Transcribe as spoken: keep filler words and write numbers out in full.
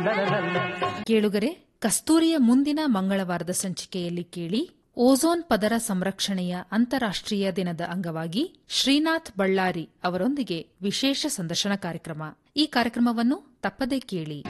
ಕೇಳುಗರೆ, ಕಸ್ತೂರಿಯ ಮುಂದಿನ ಮಂಗಳವಾರದ ಸಂಚಿಕೆಯಲ್ಲಿ ಕೇಳಿ, ಓಝೋನ್ ಪದರ ಸಂರಕ್ಷಣೆಯ ಅಂತಾರಾಷ್ಟ್ರೀಯ ದಿನದ ಅಂಗವಾಗಿ ಶ್ರೀನಾಥ್ ಬಳ್ಳಾರಿ ಅವರೊಂದಿಗೆ ವಿಶೇಷ ಸಂದರ್ಶನ ಕಾರ್ಯಕ್ರಮ. ಈ ಕಾರ್ಯಕ್ರಮವನ್ನು ತಪ್ಪದೇ ಕೇಳಿ.